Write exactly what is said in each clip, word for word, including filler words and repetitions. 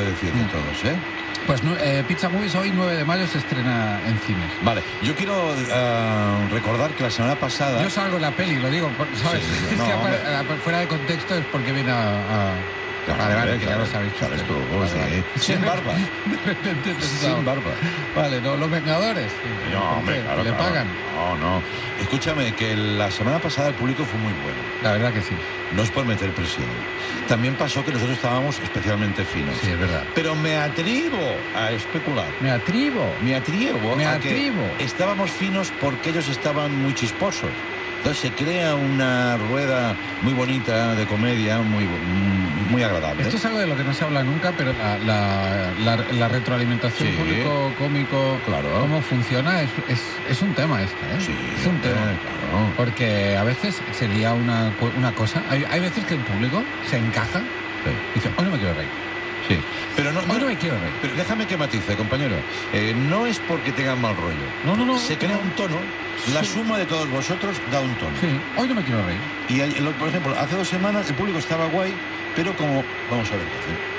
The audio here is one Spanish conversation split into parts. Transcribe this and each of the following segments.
decir de todos, ¿eh? Pues eh, Pizza Movies hoy, nueve de mayo, se estrena en cines. Vale, yo quiero uh, recordar que la semana pasada... Yo salgo en la peli, lo digo, ¿sabes? Sí, es no, que apare, fuera de contexto es porque viene a... a... Claro, vale, vale, vale, que claro, ya lo sabéis. Sabes tú, vale, sí. vale. Sin barba. De repente he pensado, Sin barba. Vale, no, los Vengadores. No, hombre, claro, ¿Le claro. pagan? No, no. Escúchame, que la semana pasada el público fue muy bueno. La verdad que sí. No es por meter presión. También pasó que nosotros estábamos especialmente finos. Sí, es verdad. Pero me atrevo a especular. Me atrevo. Me atrevo Me a atrevo. que estábamos finos porque ellos estaban muy chisposos. Entonces se crea una rueda muy bonita de comedia, muy, muy agradable. Esto es algo de lo que no se habla nunca, pero la, la, la, la retroalimentación Sí. público-cómico, Claro. cómo funciona, es, es, es un tema este, ¿eh? Sí, es un hombre, tema. claro. Porque a veces se lía una, una cosa. Hay, hay veces que el público se encaja Sí. y dice, hoy no me quiero reír. Sí, pero no, Hoy no no, me quiero reír. pero déjame que matice, compañero. Eh, no es porque tengan mal rollo. No, no, no. Se crea un tono. La Sí. suma de todos vosotros da un tono. Sí, hoy no me quiero reír. Y, hay- lo- por ejemplo, hace dos semanas el público estaba guay, pero como... Vamos a ver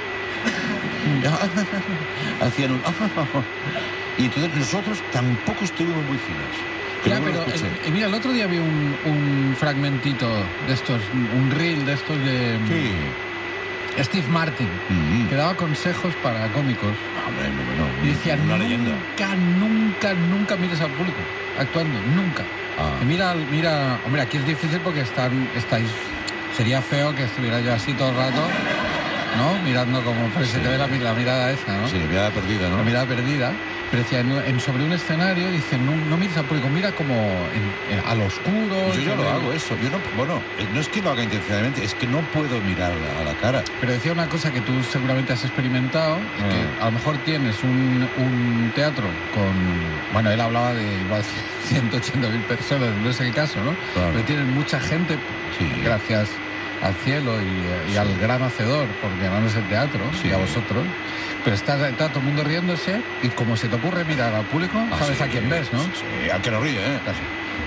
qué hacen. Hacían un... Y entonces nosotros tampoco estuvimos muy finos. Que Ya, luego lo pero escuché. eh, mira, el otro día vi un, un fragmentito de estos, un reel de estos de Sí. Steve Martin, Mm. que daba consejos para cómicos. Hombre, no, no, Y decía, una nunca, leyenda. nunca, nunca mires al público actuando, nunca. Ah. Y mira, mira, hombre, aquí es difícil porque están, estáis, sería feo que estuviera yo así todo el rato, ¿no? Mirando como, pues se Sí. te ve la, la mirada esa, ¿no? Sí, mirada perdida, ¿no? La mirada perdida. Pero decía, en, en- sobre un escenario, dice, no, no mires al público, mira como en- en- al oscuro. Yo ya en lo el- hago eso. Yo no, bueno, eh, no es que lo haga intencionalmente, es que no puedo mirar a la cara. Pero decía una cosa que tú seguramente has experimentado, es Ah. que a lo mejor tienes un, un teatro con... Bueno, él hablaba de igual ciento ochenta mil personas, no es el caso, ¿no? Claro. Pero tienen mucha gente, Sí. gracias al cielo y, y Sí. al gran hacedor, por llenarnos el teatro, Sí. y a vosotros. Pero está, está todo el mundo riéndose y como se te ocurre mirar al público, Ah, sabes sí. a quién ves, ¿no? Sí, sí, al que no ríe, ¿eh? Casi.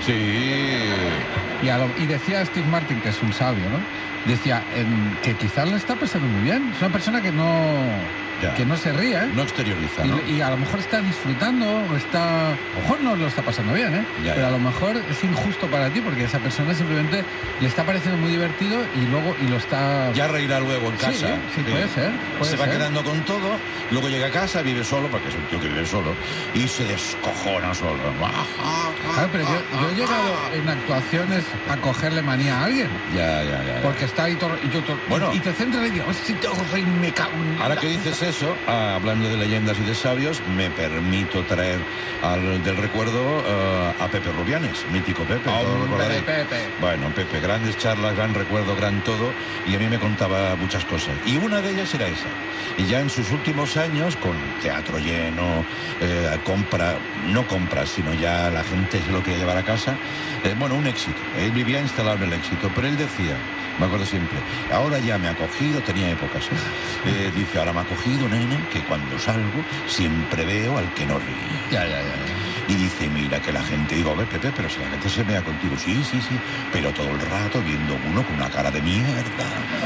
Sí. Y, a lo- y decía Steve Martin, que es un sabio, ¿no? Decía en- que quizás le está pasando muy bien. Es una persona que no, Ya. que no se ríe, ¿eh? No exterioriza, ¿no? Y, y a lo mejor está disfrutando, o está... A lo mejor no lo está pasando bien, ¿eh? Ya, Pero ya. a lo mejor es injusto para ti, porque esa persona simplemente le está pareciendo muy divertido y luego y lo está... Ya reirá luego en Sí, casa. sí, puede ser, puede se va ser. quedando con todo, luego llega a casa, vive solo, porque es un tío que vive solo, y se descojona solo. Claro, pero yo, yo he llegado en actuaciones a cogerle manía a alguien. Ya, ya, ya. ya. Porque está ahí todo... Y, yo todo- Bueno. y te centras y digo, si te hago reír, me cago en... Ahora que dices eso, ah, hablando de leyendas y de sabios, me permito traer al, del recuerdo eh, a Pepe Rubianes, mítico Pepe. todos lo Hombre, recordaréis. Pepe. Bueno, Pepe, grandes charlas, gran recuerdo, gran todo, y a mí me contaba muchas cosas. Y una de ellas era esa. Y ya en sus últimos años, con teatro lleno, eh, compra, no compras, sino ya la gente se lo quería llevar a casa, eh, bueno, un éxito. Él vivía instalado en el éxito, pero él decía, me acuerdo siempre, ahora ya me ha cogido, tenía épocas, ¿eh? Eh, dice, ahora me ha cogido, nene, que cuando salgo siempre veo al que no ríe. Ya, ya, ya. ya. Y dice, mira que la gente, digo, a ver, Pepe, pero si la gente se vea contigo, sí, sí, sí, pero todo el rato viendo uno con una cara de mierda.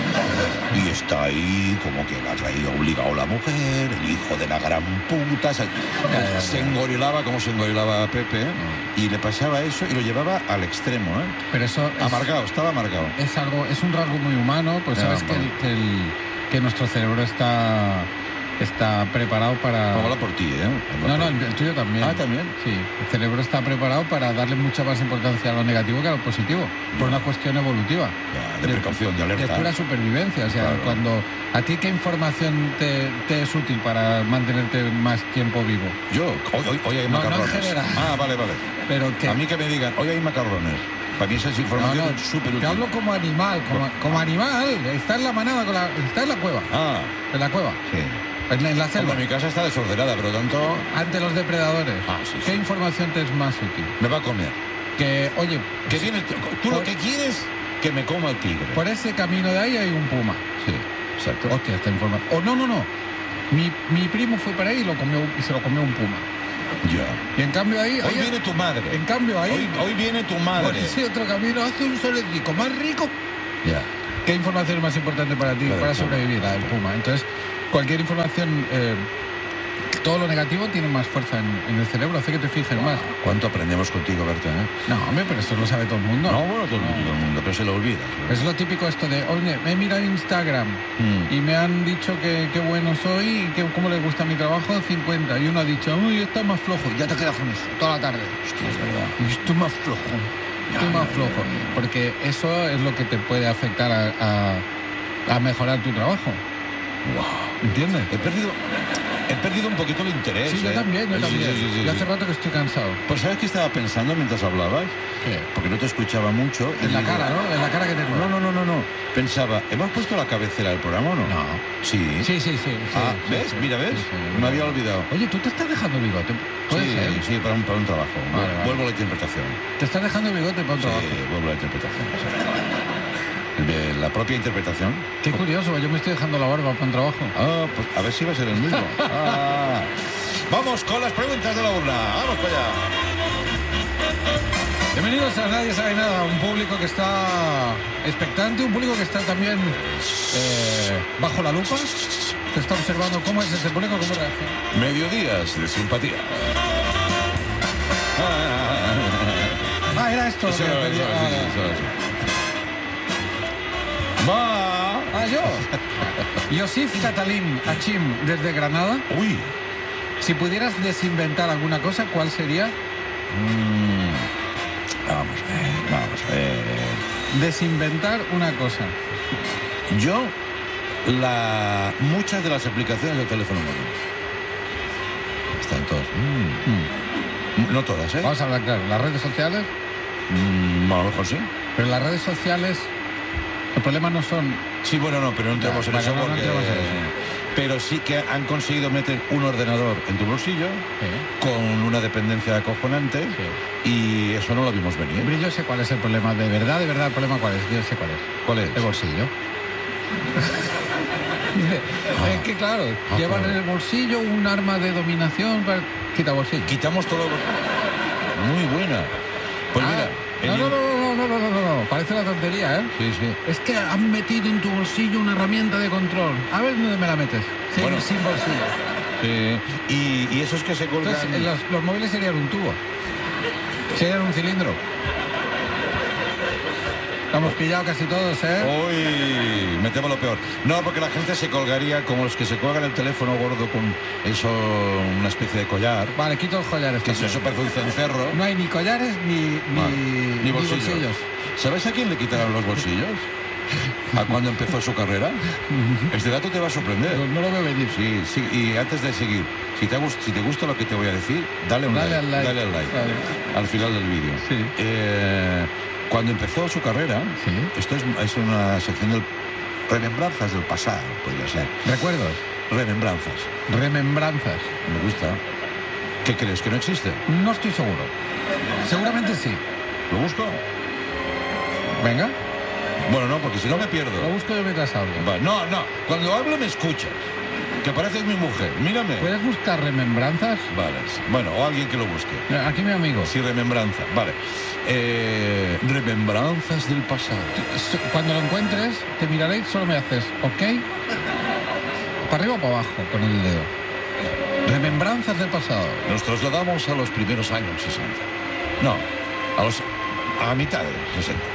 Y está ahí como que la ha traído obligado la mujer, el hijo de la gran puta. Se, se engorilaba como se engorilaba a Pepe, ¿eh? Y le pasaba eso y lo llevaba al extremo, ¿eh? Pero eso es, Amargado, estaba amargado. es algo, es un rasgo muy humano, pues Ya, sabes que, el, bueno. que, el- que nuestro cerebro está, está preparado para... Habla por ti, ¿eh? No, no, el, el tuyo también. Ah, ¿también? Sí, el cerebro está preparado para darle mucha más importancia a lo negativo que a lo positivo, por una cuestión evolutiva. Ya, de precaución, de alerta. De pura supervivencia, o sea, Claro. cuando... ¿A ti qué información te, te es útil para mantenerte más tiempo vivo? Yo, hoy, hoy, hoy hay No, no en macarrones. general. Ah, vale, vale. Pero que... A mí que me digan, hoy hay macarrones. Para mí esa es información No, no, súper útil. te hablo como animal, como, como animal. Está en la manada, con la, está en la cueva. Ah, En la cueva. sí. En, en la Hombre, selva. mi casa está desordenada, pero tanto Ante los depredadores. Ah, sí, ¿Qué sí. información te es más útil? me va a comer. Que, oye, Que viene el t- Tú lo por- que quieres, que me coma el tigre. por ese camino de ahí hay un puma. Sí, exacto. Hostia, esta información. O no, no, no. Mi, mi primo fue para ahí y, lo comió, y se lo comió un puma. Ya. Y en cambio ahí... Hoy ahí- viene tu madre. En cambio ahí... Hoy, hoy viene tu por madre. ese otro camino hace un soletico más rico. Ya. ¿Qué información es más importante para ti La del para puma. sobrevivir? La del puma. Entonces, cualquier información, eh, todo lo negativo tiene más fuerza en, en el cerebro, hace que te fijes más. ¿Cuánto aprendemos contigo, Berta? ¿eh? No, hombre, pero eso lo sabe todo el mundo. No, bueno, todo, todo el mundo, pero se lo olvida. Se lo Es lo típico esto de, oye, me he mirado Instagram Mm. y me han dicho que qué bueno soy y que cómo les gusta mi trabajo, cincuenta. Y uno ha dicho, uy, está más flojo. Y ya te quedas con eso toda la tarde. Hostia, es verdad. Y estoy más flojo. Estoy Ya, más ya, flojo. ya, ya. Porque eso es lo que te puede afectar a, a, a mejorar tu trabajo. Wow. ¿Entiendes? He perdido, he perdido un poquito el interés. Sí, yo ¿eh? también, yo Sí, también. sí, sí, sí, Yo sí. hace rato que estoy cansado. Pues ¿sabes qué estaba pensando mientras hablabas? ¿Qué? Porque no te escuchaba mucho. y En la digo, cara, ¿no? En la cara que tengo. No, no, no, no, no. Pensaba, ¿hemos puesto la cabecera del programa o no? No. Sí. Sí, sí, sí. Ah, sí, ¿ves? sí, Mira, ¿ves? sí, sí. Me había olvidado. Oye, ¿tú te estás dejando el bigote? ¿Puede Sí, ser? sí, para un, para un trabajo. Vale, vale. Vuelvo a la interpretación. ¿Te estás dejando el bigote para un Sí, trabajo? vuelvo a la interpretación. De la propia interpretación. Qué curioso, yo me estoy dejando la barba para un trabajo. Ah, pues a ver si va a ser el mismo. Ah. Vamos con las preguntas de la urna. Vamos para allá. Bienvenidos a Nadie Sabe Nada, un público que está expectante, un público que está también eh, bajo la lupa, que está observando cómo es ese público, cómo reacciona. Mediodías de simpatía. Ah, era esto lo Eso, que eso, pedía. sí, sí, eso, eso. Va. Ah, yo. Yosif Catalín Achim, desde Granada. Uy. Si pudieras desinventar alguna cosa, ¿cuál sería? Mm. Vamos a ver, vamos a ver. Desinventar una cosa. Yo, la, muchas de las aplicaciones del teléfono móvil. Están todas. Mm. No todas, ¿eh? Vamos a hablar claro, las redes sociales, Mm, a lo mejor sí. pero las redes sociales, el problema no son... Sí, bueno, no, pero no entremos Ya, en vale, eso no, no porque... entremos en eso. Pero sí que han conseguido meter un ordenador en tu bolsillo Sí. con una dependencia acojonante y eso no lo vimos venir. Hombre, yo sé cuál es el problema, de verdad, de verdad, el problema cuál es, yo sé cuál es. ¿Cuál es? El bolsillo. Es que claro, Ah, llevan claro. en el bolsillo un arma de dominación para... Quita bolsillo. Quitamos todo... Muy buena. Pues Ah, mira... el- no, no, no, no, no, no, no, no, parece una tontería, ¿eh? Sí, sí. Es que han metido en tu bolsillo una herramienta de control. A ver dónde me la metes. Sin, Bueno. sin bolsillo. Sí. Y, y esos que se colgan... Entonces, los, los móviles serían un tubo. Serían un cilindro. Lo hemos pillado casi todos, ¿eh? Uy, me temo lo peor. No, porque la gente se colgaría como los que se colgan el teléfono gordo con eso, una especie de collar. Vale, quito los collares. Que eso, eso parece un cencerro. No hay ni collares ni, ni, Ah, ni bolsillos. ¿Sabes a quién le quitaron los bolsillos? ¿A cuando empezó su carrera? Este dato te va a sorprender. No, no lo veo venir. Sí, sí, y antes de seguir, si te, gust- si te gusta lo que te voy a decir, dale un Dale like, al like. dale al like, Vale. al final del vídeo. Sí. Eh, cuando empezó su carrera, Sí. esto es, es una sección del remembranzas del pasado, podría ser. ¿Recuerdos? Remembranzas, Remembranzas. me gusta. ¿Qué crees, que no existe? No estoy seguro. Seguramente sí. ¿Lo busco? Venga, Bueno, no, porque si no me pierdo. lo busco yo mientras hablo. Va, no, no, cuando hablo me escuchas. Que pareces mi mujer, mírame. ¿Puedes buscar remembranzas? Vale, bueno, o alguien que lo busque. Mira, aquí mi amigo. Sí, remembranza, vale. Eh, remembranzas del pasado. Cuando lo encuentres, te miraré y solo me haces, ¿ok? Para arriba o para abajo con el dedo. Remembranzas del pasado. Nos trasladamos a los primeros años sesenta. No, a los a mitad de los sesenta.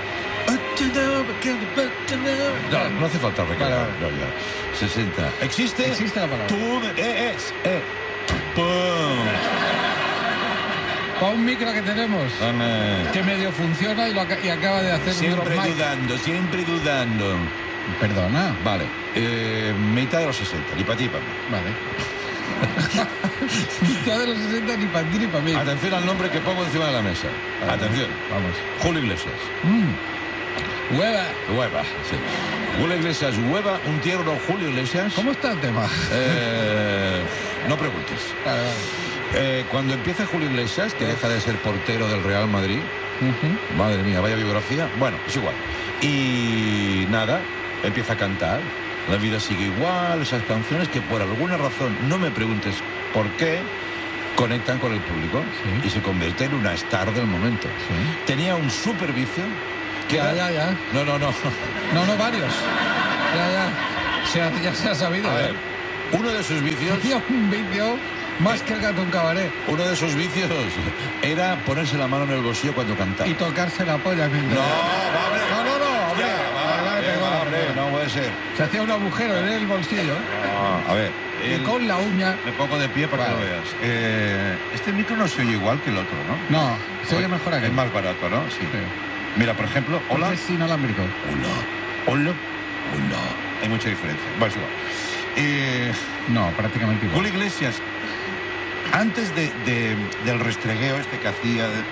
No, no hace falta recordar. Vale, No, ya. sesenta. ¿Existe? Existe la palabra. Tú eh, es, eh. Pum. Para un micro que tenemos, Amén. que medio funciona y, lo aca- y acaba de hacer un Siempre drop mic. dudando, siempre dudando. Perdona. Vale, eh, mitad de los sesenta, ni para ti, para mí. Vale. Mitad de los sesenta ni para ti ni para mí. Atención al nombre que pongo encima de la mesa. Vale. Atención. Vamos. Julio Iglesias. Mm. Hueva. Hueva, sí. Julio Iglesias, Hueva, un tierno Julio Iglesias. ¿Cómo está el tema? Eh, no preguntes. Vale, vale. Eh, cuando empieza Julio Iglesias, que deja de ser portero del Real Madrid, Ujú. madre mía, vaya biografía, bueno, es igual. Y nada, empieza a cantar, la vida sigue igual, esas canciones que por alguna razón, no me preguntes por qué, conectan con el público Sí. y se convierte en una star del momento. Sí. Tenía un super vicio que Ya, era- ya, ya. No, no, no. No, no, varios. Ya, ya. Se ha- ya se ha sabido. A ¿eh? ver, Uno de sus vicios... Tenía un vicio más que el gato en cabaret. Uno de sus vicios era ponerse la mano en el bolsillo cuando cantaba. Y tocarse la polla mientras... No, va, hombre. No, no, no, hombre. Ya, va, Vale, vale, eh, perdona, va, hombre, perdona. no puede ser. Se hacía un agujero en el bolsillo No, a ver. y el- con la uña... Me pongo de pie para Vale. que lo veas. Eh, este micro no se oye igual que el otro, ¿no? No, se oye mejor aquí. Es más barato, ¿no? Sí. Sí. Mira, por ejemplo, hola. Porque es inalámbrico. Hola. Hola. Hola. Hay mucha diferencia. Bueno, es igual. Eh, No, prácticamente igual. Julio Iglesias, antes de, de- del restregueo este que hacía, de,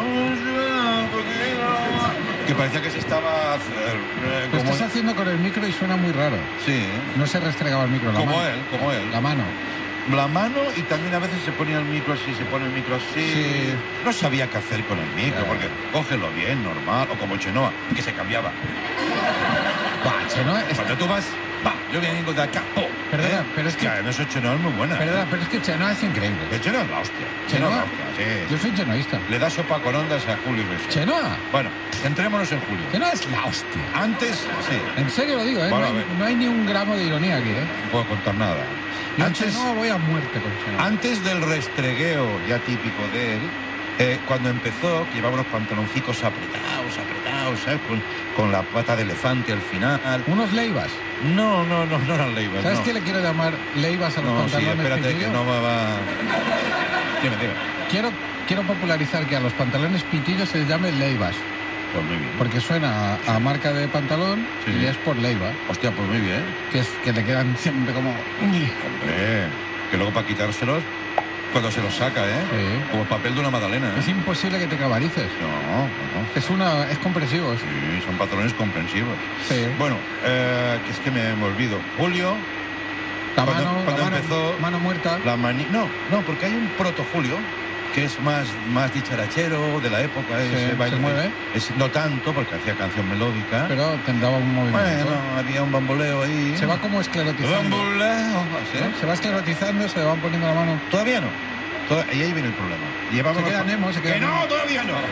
que parecía que se estaba... eh, Lo como, estás haciendo con el micro y suena muy raro. sí, No se restregaba el micro, la como mano. él, como él. La mano. La mano y también a veces se ponía el micro así, se pone el micro así. Sí. No sabía qué hacer con el micro, Ya. porque cógelo bien, normal, o como Chenoa, que se cambiaba. Buah, Chenoa es... Cuando tú vas, va, yo vengo de acá, oh, Perdona, pero es que- además eso Chenoa es muy buena. Perdona, pero es que Chenoa es increíble. El Chenoa es la hostia. Chenoa es ¿Chenoa? la hostia, sí. Yo soy chenoísta. Le da sopa con ondas a Julio Iglesias. ¿Chenoa? Bueno, centrémonos en Julio. Chenoa es la hostia. Antes, sí, En serio lo digo, ¿eh? Bueno, no, a ver. hay, no hay ni un gramo de ironía aquí, ¿eh? no puedo contar nada. Yo Antes, Chenoa voy a muerte con Chenoa. antes del restregueo ya típico de él, eh, cuando empezó, que llevaba unos pantaloncicos apretados, apretados, ¿sabes? Con, con la pata de elefante al final. Unos leivas. No, no, no, no eran leivas. ¿Sabes no. qué le quiero llamar leivas a los No, sí, pantalones espérate, que pitillos? no me va... Dime, dime. Quiero, quiero popularizar que a los pantalones pitillos se les llame leivas. Pues muy bien. Porque suena a, a marca de pantalón Sí. y es por leiva. Hostia, pues muy bien. Que es que le quedan siempre como... Hombre, que luego para quitárselos, cuando se los saca, ¿eh? Sí. Como papel de una magdalena, ¿eh? Es imposible que te cabarices. No, no. Es una... es comprensivo. Sí. Sí, son patrones comprensivos. Sí. Bueno, eh, que es que me, me olvido. Julio, La cuando- mano, cuando la mano, empezó- mano muerta. la mani... No, no, porque hay un proto Julio que es más, más dicharachero de la época. Sí, ese se baile- mueve. es- no tanto, porque hacía canción melódica. Pero tendrá un movimiento. bueno, había un bamboleo ahí. Se va como esclerotizando. Bamboleo. ¿Sí? ¿no? Se va esclerotizando, se le van poniendo la mano. Todavía no. Toda- Y ahí viene el problema. Llevaba Se unos queda pa- Nemo, se queda ¡Que no, Nemo. todavía no!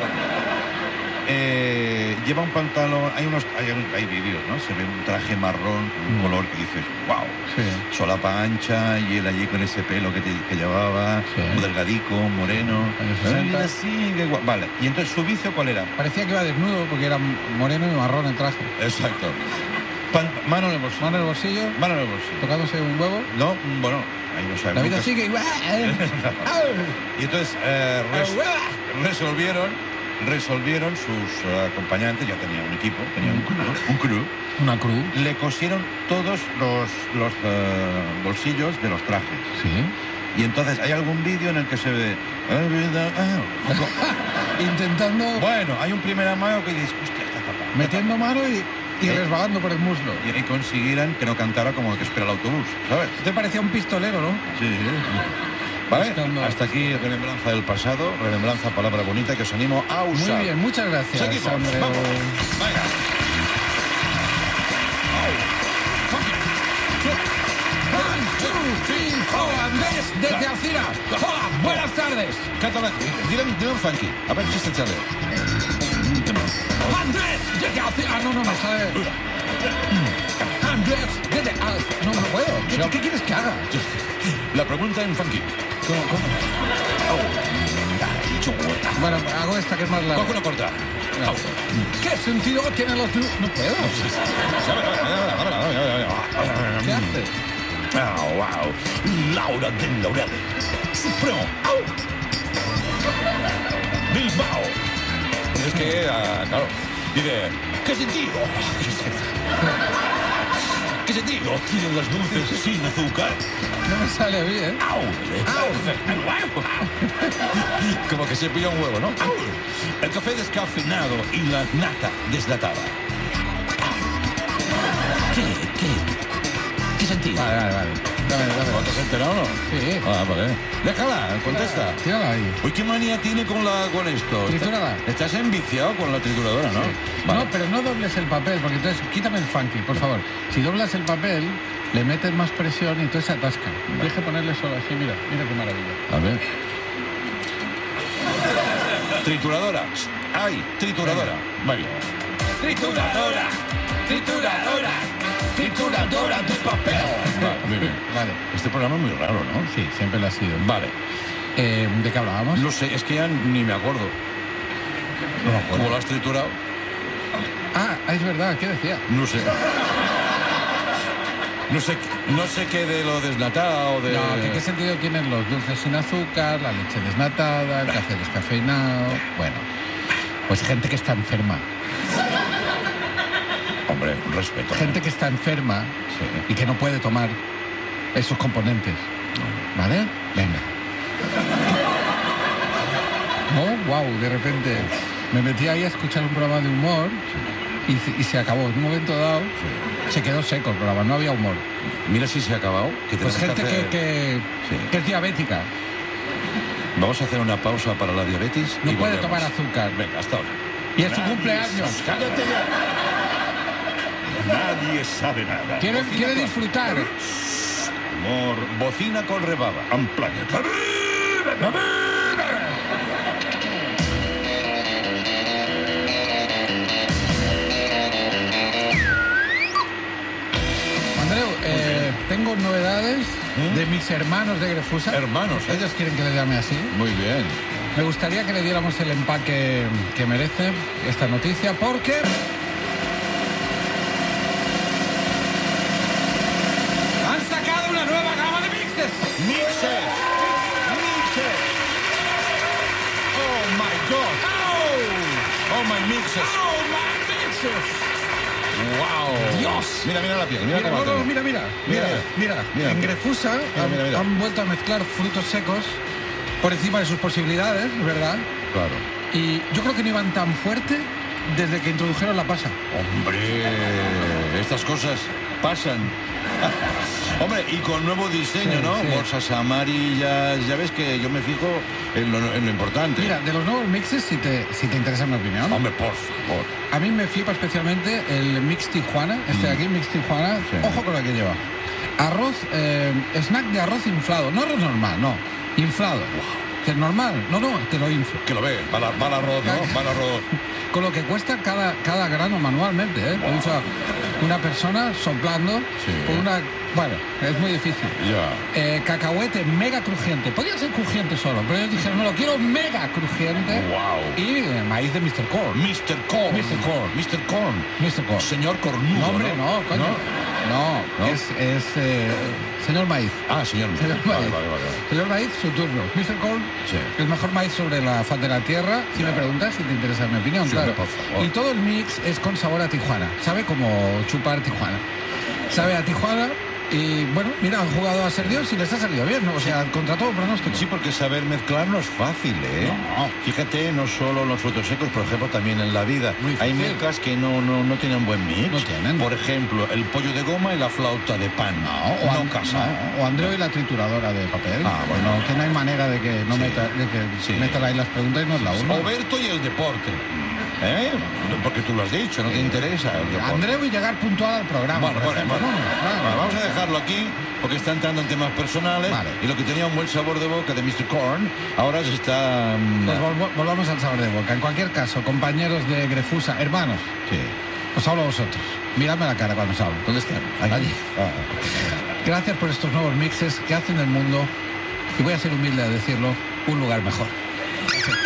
Eh, lleva un pantalón, hay unos hay, hay vídeos, ¿no? Se ve un traje marrón, con un Mm. color que dices, wow, Sí. solapa ancha y él allí con ese pelo que, te- que llevaba, Sí. muy delgadico, moreno. Años sesenta. Ay, así de guau- Vale, y entonces su vicio, ¿cuál era? Parecía que iba desnudo porque era moreno y marrón el traje. Exacto. Pan- mano en el bolsillo. Mano en el bolsillo, Mano en el bolsillo. tocándose un huevo. No, bueno, ahí no sabemos. La vida sigue igual. Y entonces eh, res- resolvieron, resolvieron sus eh, acompañantes, ya tenían un equipo, tenían un crew, un crew, Una cruz. le cosieron todos los, los eh, bolsillos de los trajes. Sí. Y entonces hay algún vídeo en el que se ve... Intentando, Bueno, hay un primer amago que dices, hostia, está tapado. metiendo mano y, y ¿Eh? resbalando por el muslo. Y ahí consiguieran que no cantara como el que espera el autobús, ¿sabes? Te parecía un pistolero, ¿no? Sí. ¿Vale? Buscando- Hasta aquí remembranza del pasado, remembranza, palabra bonita que os animo a usar. Muy bien, muchas gracias, Seguimos, Andreu. vamos. Venga. One, two, three, four, Andrés, desde Alcira. Hola, buenas tardes. Cántala, dile, dile un funky. A ver si se sale. Andrés, desde Alcira. Ah, no, no, me sale. Andrés, desde Alcira. No, no puedo. ¿Qué, No. ¿qué quieres que haga? La pregunta en funky. ¿Cómo, cómo? Bueno, hago esta que es más larga. Coge una corta. ¿Qué sentido tienen los... du- No puedo. ¿Qué haces? Oh, wow. Laura del Laurel. Supremo. Au. Bilbao. Es que, ah, claro, dice, ¿qué sentido? ¿Qué sentido tienen las dulces sin azúcar? No me sale bien. ¡Au! ¡Au! Como que se pilla un huevo, ¿no? ¡Au! El café descafeinado y la nata deslatada. ¿Qué? ¿Qué? ¿Qué sentido? Vale, vale, vale. Dame, ¿No dame. te has enterado o no? Sí. Ah, vale. Déjala, contesta. Tírala ahí. Uy, ¿qué manía tiene con, la, con esto? Tritúrala. Estás enviciado con la trituradora, ¿no? Vale. No, pero no dobles el papel, porque entonces quítame el funky, por favor. Si doblas el papel, le metes más presión y entonces se atasca. Tienes que ponerle solo así, mira, mira qué maravilla. A ver. Trituradora. ¡Ay! Trituradora. Vale. Trituradora, trituradora, trituradora de papel. Vale, muy bien. Vale. Este programa es muy raro, ¿no? Sí, siempre lo ha sido. Vale. Eh, ¿De qué hablábamos? No sé, es que ya ni me acuerdo. No me acuerdo. ¿Cómo lo has triturado? Ah, es verdad, ¿qué decía? No sé. No sé, no sé qué de lo desnatado, de... No, que qué sentido tienen los dulces sin azúcar, la leche desnatada, el café descafeinado. Bueno, pues gente que está enferma. Hombre, un respeto. Gente que está enferma Sí. y que no puede tomar esos componentes. ¿Vale? Venga. No, wow, de repente me metí ahí a escuchar un programa de humor y, se- y se acabó. En un momento dado se quedó seco el programa, no había humor. Mira si se ha acabado. Que Pues tenemos gente hacer- que, que, Sí. que es diabética, Vamos a hacer una pausa para la diabetes. no y puede volvemos. tomar azúcar. Venga, hasta ahora. Y es su cumpleaños. Cállate ya. Nadie sabe nada. Quiere, quiere disfrutar. Humor, Bocina con rebaba. Unplugged. Andreu, eh, tengo novedades ¿Mm? de mis hermanos de Grefusa. Hermanos, ¿eh? Ellos quieren que les llame así. Muy bien. Me gustaría que le diéramos el empaque que merece esta noticia porque... ¡Han sacado una nueva gama de mixes! Mixes. Mixes. Oh my God. Oh my mixes. ¡Oh, my mixes! Wow. ¡Dios! Mira, mira la piel. Mira, Mira, cómo no, la no, tengo. mira, mira, Mira, mira, mira. mira. En Grefusa Mira, han, mira, mira. han vuelto a mezclar frutos secos por encima de sus posibilidades, ¿verdad? Claro. Y yo creo que no iban tan fuerte desde que introdujeron la pasa. Hombre, estas cosas pasan. Hombre, y con nuevo diseño, Sí, ¿no? sí. Bolsas amarillas. Ya ves que yo me fijo en lo, en lo importante. Mira, de los nuevos mixes, si te, si te interesa mi opinión, Hombre, por favor. a mí me flipa especialmente el Mix Tijuana, este de aquí, Mix Tijuana. Sí. Ojo con lo que lleva. Arroz, eh, snack de arroz inflado. No arroz normal, no. Inflado. Que es normal. No, no, te lo inflo. Que lo ves, va la- va el arroz, ¿no? Va el arroz. Con lo que cuesta cada, cada grano manualmente, ¿eh? O sea, una persona soplando Sí. por una... Bueno, es muy difícil. Ya. Eh, cacahuete mega crujiente. Podría ser crujiente solo, pero ellos dijeron, no, lo quiero mega crujiente. Wow. Y eh, maíz de mister Corn. mister Corn. mister Corn. mister Corn. mister Corn. Señor Cornudo, No, hombre, no, coño. No, ¿No? es, es eh, señor maíz. Ah, señor. Señor Vale, maíz. vale, vale. Señor maíz, su turno. mister Corn, Sí. el mejor maíz sobre la faz de la tierra. Si me preguntas, si te interesa mi opinión, Sí, claro. hombre, por favor. Y todo el mix es con sabor a Tijuana. Sabe como chupar Tijuana. Sabe a Tijuana. Y bueno, mira, han jugado a ser Dios y les ha salido bien, ¿no? O sea, contra todo pronóstico. Sí, porque saber mezclar no es fácil, ¿eh? No. Fíjate, no solo los frutos secos, por ejemplo, también en la vida. Muy Hay difícil. mezclas que no, no, no tienen buen mix. No tienen. Por ejemplo, el pollo de goma y la flauta de pan. No, o, no An- casa. no, o Andreu y la trituradora de papel. Ah, bueno. No, que no hay manera de que no Sí. meta, de que Sí. metan ahí las preguntas y no es la una. Oberto y el deporte. ¿Eh? Porque tú lo has dicho, no te interesa el deporte. Andreu y llegar puntual al programa. Bueno, por bueno, ejemplo. bueno. No, no, Bueno, no. vamos a dejarlo aquí porque está entrando en temas personales. Vale. Y lo que tenía un buen sabor de boca de mister Corn ahora se está... mm, Pues volvo- volvamos al sabor de boca. En cualquier caso, compañeros de Grefusa, hermanos, sí. os hablo a vosotros. Miradme la cara cuando os hablo. ¿Dónde están? Allí. Ah. Gracias por estos nuevos mixes que hacen del mundo, y voy a ser humilde a decirlo, un lugar mejor.